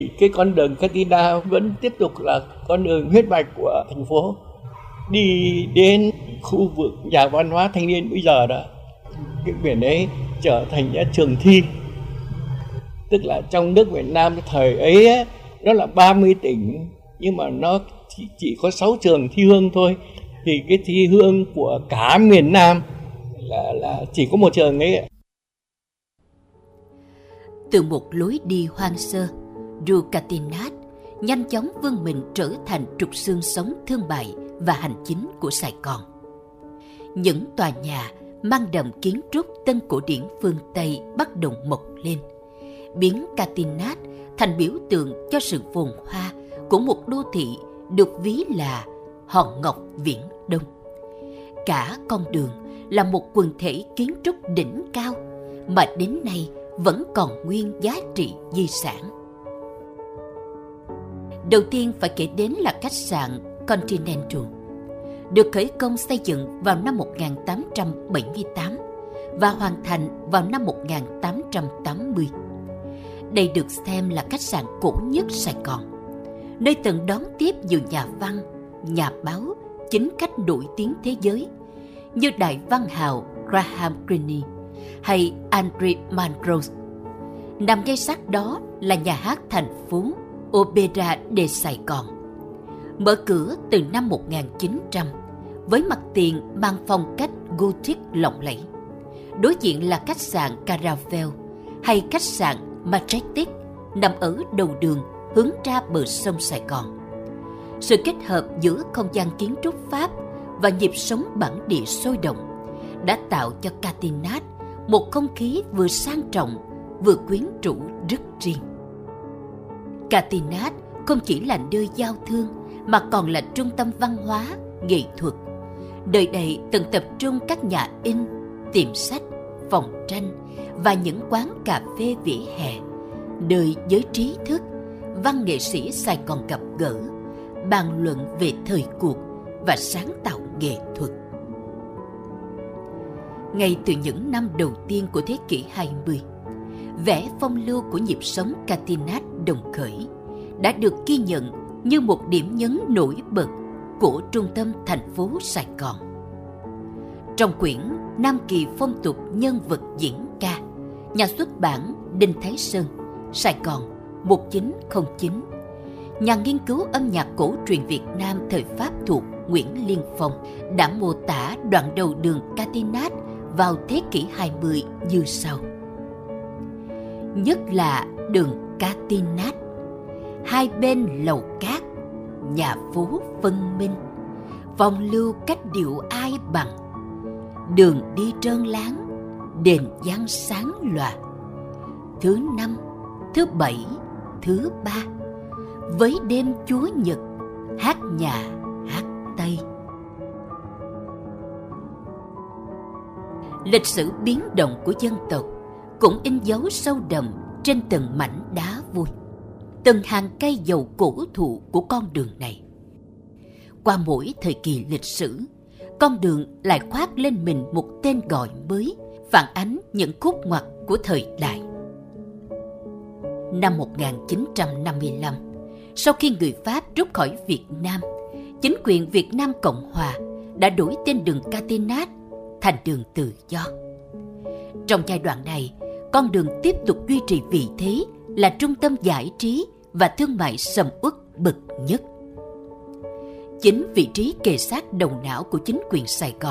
Cái con đường Catina vẫn tiếp tục là con đường huyết mạch của thành phố, đi đến khu vực nhà văn hóa thanh niên bây giờ đó. Cái biển ấy trở thành trường thi, tức là trong nước Việt Nam thời ấy nó là 30 tỉnh nhưng mà nó chỉ có 6 trường thi hương thôi, thì cái thi hương của cả miền Nam là chỉ có một trường ấy. Từ một lối đi hoang sơ, Rue Catinat nhanh chóng vươn mình trở thành trục xương sống thương mại và hành chính của Sài Gòn. Những tòa nhà mang đậm kiến trúc tân cổ điển phương Tây bắt đầu mọc lên, biến Catinat thành biểu tượng cho sự phồn hoa của một đô thị được ví là hòn ngọc viễn đông. Cả con đường là một quần thể kiến trúc đỉnh cao mà đến nay vẫn còn nguyên giá trị di sản. Đầu tiên phải kể đến là khách sạn Continental, được khởi công xây dựng vào năm 1878 và hoàn thành vào năm 1880. Đây được xem là khách sạn cổ nhất Sài Gòn, nơi từng đón tiếp nhiều nhà văn, nhà báo, chính khách nổi tiếng thế giới như đại văn hào Graham Greene hay Andre Malraux. Nằm ngay sát đó là nhà hát thành phố Opera de Sài Gòn, mở cửa từ năm 1900 với mặt tiền mang phong cách Gothic lộng lẫy. Đối diện là khách sạn Caravel hay khách sạn Majestic nằm ở đầu đường hướng ra bờ sông Sài Gòn. Sự kết hợp giữa không gian kiến trúc Pháp và nhịp sống bản địa sôi động đã tạo cho Catinat một không khí vừa sang trọng vừa quyến rũ rất riêng. Catinat không chỉ là nơi giao thương mà còn là trung tâm văn hóa, nghệ thuật. Nơi đây từng tập trung các nhà in, tiệm sách, phòng tranh và những quán cà phê vỉa hè, nơi giới trí thức, văn nghệ sĩ Sài Gòn gặp gỡ, bàn luận về thời cuộc và sáng tạo nghệ thuật. Ngay từ những năm đầu tiên của thế kỷ 20, vẻ phong lưu của nhịp sống Catinat đồng khởi đã được ghi nhận như một điểm nhấn nổi bật của trung tâm thành phố Sài Gòn. Trong quyển Nam Kỳ phong tục nhân vật diễn ca, nhà xuất bản Đinh Thái Sơn, Sài Gòn 1909, nhà nghiên cứu âm nhạc cổ truyền Việt Nam thời Pháp thuộc Nguyễn Liên Phong đã mô tả đoạn đầu đường Catinat vào thế kỷ 20 như sau. Nhất là đường Catinat, hai bên lầu cát, nhà phố phân minh, phong lưu cách điệu ai bằng, đường đi trơn láng, đền giang sáng lòa. Thứ năm, thứ bảy, thứ ba, với đêm Chúa Nhật, hát nhà, hát Tây. Lịch sử biến động của dân tộc cũng in dấu sâu đậm trên từng mảnh đá vôi, từng hàng cây dầu cổ thụ của con đường này. Qua mỗi thời kỳ lịch sử, con đường lại khoác lên mình một tên gọi mới, phản ánh những khúc ngoặt của thời đại. Năm 1955, sau khi người Pháp rút khỏi Việt Nam, chính quyền Việt Nam Cộng Hòa đã đổi tên đường Catinat thành đường Tự Do. Trong giai đoạn này, con đường tiếp tục duy trì vị thế là trung tâm giải trí và thương mại sầm uất bậc nhất. Chính vị trí kề sát đầu não của chính quyền Sài Gòn